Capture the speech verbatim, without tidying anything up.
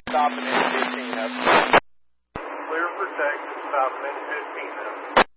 Stopping in fifteen up. Clear for Texas, stopping in fifteen up.